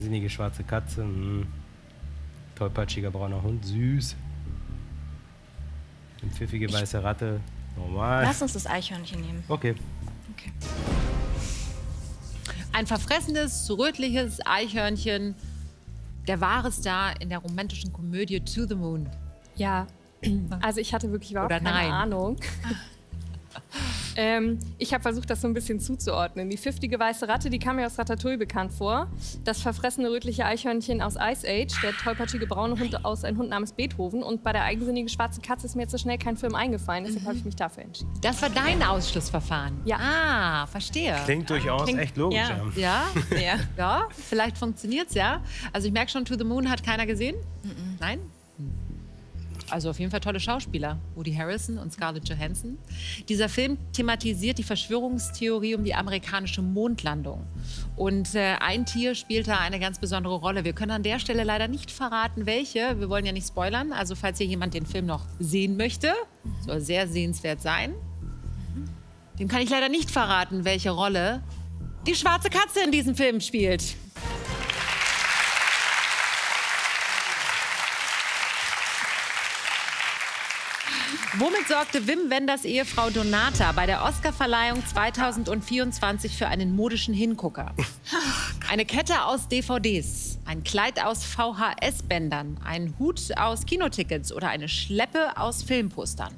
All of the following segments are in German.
Sinnige schwarze Katze. Tollpatschiger brauner Hund. Süß. Eine pfiffige weiße Ratte. Normal. Lass uns das Eichhörnchen nehmen. Okay. Ein verfressenes, rötliches Eichhörnchen. Der wahre Star in der romantischen Komödie To the Moon. Ja, also ich hatte wirklich überhaupt keine Ahnung. Ich habe versucht, das so ein bisschen zuzuordnen. Die pfiffige weiße Ratte, die kam mir aus Ratatouille bekannt vor. Das verfressene rötliche Eichhörnchen aus Ice Age. Der tollpatschige braune Hund aus Ein Hund namens Beethoven. Und bei der eigensinnigen schwarzen Katze ist mir jetzt so schnell kein Film eingefallen. Deshalb habe ich mich dafür entschieden. Das war dein Ausschlussverfahren? Ja. Ah, verstehe. Klingt durchaus echt logisch. Ja? Ja, vielleicht funktioniert's ja. Also ich merke schon, To the Moon hat keiner gesehen? Nein? Also auf jeden Fall tolle Schauspieler, Woody Harrelson und Scarlett Johansson. Dieser Film thematisiert die Verschwörungstheorie um die amerikanische Mondlandung. Und ein Tier spielt da eine ganz besondere Rolle. Wir können an der Stelle leider nicht verraten, welche. Wir wollen ja nicht spoilern. Also falls hier jemand den Film noch sehen möchte, soll sehr sehenswert sein. Dem kann ich leider nicht verraten, welche Rolle die schwarze Katze in diesem Film spielt. Womit sorgte Wim Wenders Ehefrau Donata bei der Oscarverleihung 2024 für einen modischen Hingucker? Eine Kette aus DVDs, ein Kleid aus VHS-Bändern, ein Hut aus Kinotickets oder eine Schleppe aus Filmpostern?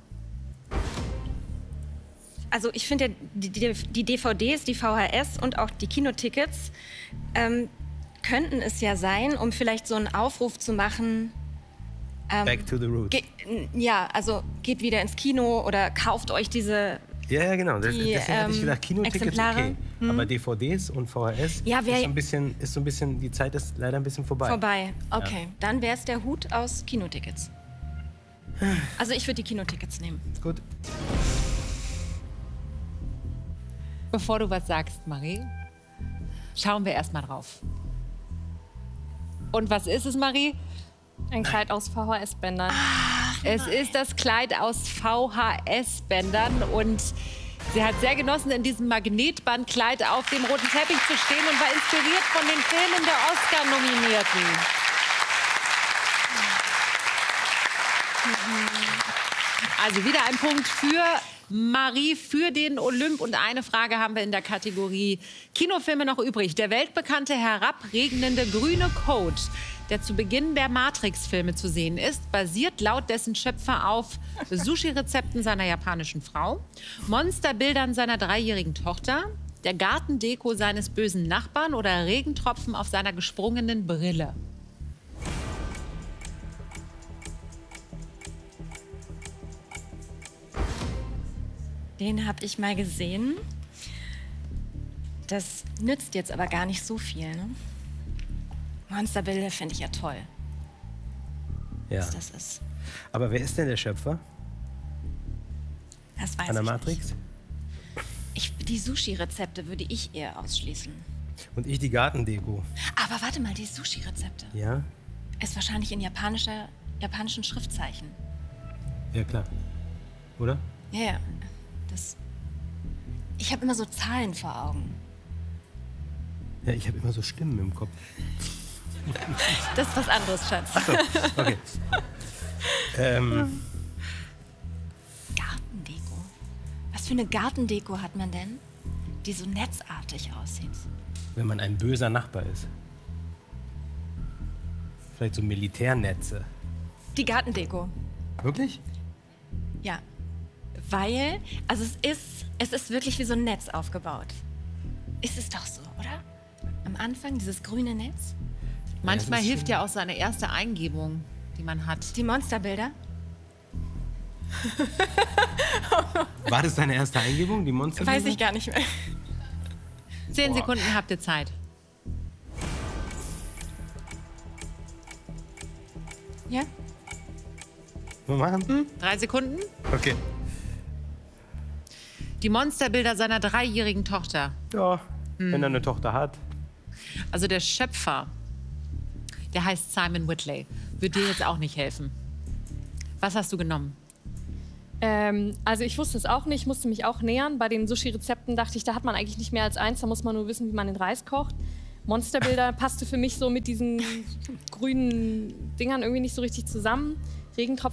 Also ich finde, die DVDs, die VHS und auch die Kinotickets könnten es ja sein, um vielleicht so einen Aufruf zu machen. Back to the roots. Ja, also geht wieder ins Kino oder kauft euch diese. Ja, genau. Deswegen hatte ich gedacht, Kinotickets Exemplare. Okay. Aber DVDs und VHS Ja, ist so ein bisschen, die Zeit ist leider ein bisschen vorbei. Okay. Ja. Dann wäre es der Hut aus Kinotickets. Also ich würde die Kinotickets nehmen. Gut. Bevor du was sagst, Marie, schauen wir erst mal drauf. Und was ist es, Marie? Ein Kleid aus VHS-Bändern. Es ist das Kleid aus VHS-Bändern und sie hat sehr genossen, in diesem Magnetbandkleid auf dem roten Teppich zu stehen und war inspiriert von den Filmen der Oscar-Nominierten. Also wieder ein Punkt für Marie, für den Olymp. Und eine Frage haben wir in der Kategorie Kinofilme noch übrig. Der weltbekannte herabregnende grüne Code, der zu Beginn der Matrix-Filme zu sehen ist, basiert laut dessen Schöpfer auf Sushi-Rezepten seiner japanischen Frau, Monsterbildern seiner 3-jährigen Tochter, der Gartendeko seines bösen Nachbarn oder Regentropfen auf seiner gesprungenen Brille. Den habe ich mal gesehen. Das nützt jetzt aber gar nicht so viel, ne? Monsterbilder finde ich ja toll. Ja. Was das ist. Aber wer ist denn der Schöpfer? Das weiß An der ich Matrix? nicht. Die Sushi-Rezepte würde ich eher ausschließen. Und ich die Gartendeko. Aber warte mal, die Sushi-Rezepte. Ja? Ist wahrscheinlich in japanischen Schriftzeichen. Ja, klar. Oder? Ja. Ich habe immer so Zahlen vor Augen. Ja, ich habe immer so Stimmen im Kopf. Das ist was anderes, Schatz. Ach so, okay. Gartendeko. Was für eine Gartendeko hat man denn, die so netzartig aussieht? Wenn man ein böser Nachbar ist. Vielleicht so Militärnetze. Die Gartendeko. Wirklich? Ja. Weil, also es ist wirklich wie so ein Netz aufgebaut. Ist es doch so, oder? Am Anfang dieses grüne Netz. Manchmal hilft ja auch so eine erste Eingebung, die man hat. Die Monsterbilder? War das deine erste Eingebung, die Monsterbilder? Weiß ich gar nicht mehr. 10 Sekunden habt ihr Zeit. Ja? Mal machen? 3 Sekunden. Okay. Die Monsterbilder seiner 3-jährigen Tochter. Ja, wenn er eine Tochter hat. Also der Schöpfer, der heißt Simon Whitley, wird dir jetzt auch nicht helfen. Was hast du genommen? Also ich wusste es auch nicht, musste mich auch nähern. Bei den Sushi-Rezepten dachte ich, da hat man eigentlich nicht mehr als eins, da muss man nur wissen, wie man den Reis kocht. Monsterbilder passte für mich so mit diesen grünen Dingern irgendwie nicht so richtig zusammen.